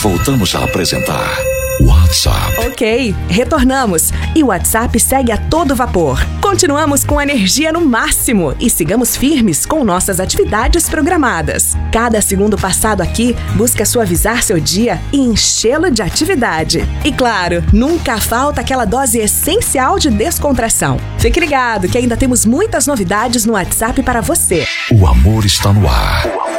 voltamos a apresentar WhatsApp. Ok, retornamos. E o WhatsApp segue a todo vapor. Continuamos com a energia no máximo e sigamos firmes com nossas atividades programadas. Cada segundo passado aqui busca suavizar seu dia e enchê-lo de atividade. E claro, nunca falta aquela dose essencial de descontração. Fique ligado que ainda temos muitas novidades no WhatsApp para você. O amor está no ar.